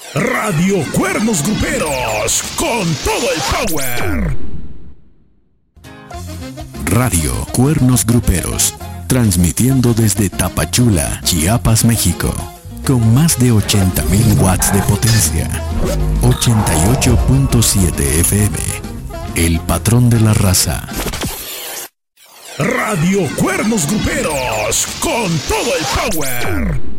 Radio Cuernos Gruperos, con todo el power. Radio Cuernos Gruperos, transmitiendo desde Tapachula, Chiapas, México, con más de 80.000 watts de potencia. 88.7 FM, el patrón de la raza. Radio Cuernos Gruperos, con todo el power.